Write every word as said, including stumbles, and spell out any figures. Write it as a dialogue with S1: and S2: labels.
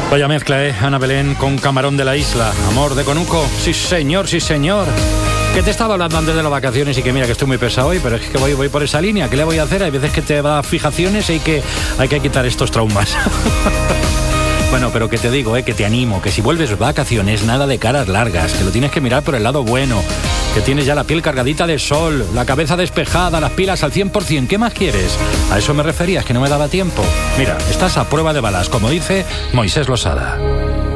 S1: Vaya mezcla, ¿eh? Ana Belén con Camarón de la Isla. Amor de Conuco. Sí, señor, sí, señor. Que te estaba hablando antes de las vacaciones y que mira que estoy muy pesado hoy, pero es que voy, voy por esa línea. ¿Qué le voy a hacer? Hay veces que te da fijaciones y hay que, hay que quitar estos traumas. Bueno, pero que te digo, eh, que te animo, que si vuelves vacaciones, nada de caras largas, que lo tienes que mirar por el lado bueno, que tienes ya la piel cargadita de sol, la cabeza despejada, las pilas al cien por ciento. ¿Qué más quieres? A eso me refería, es que no me daba tiempo. Mira, estás a prueba de balas, como dice Moisés Losada.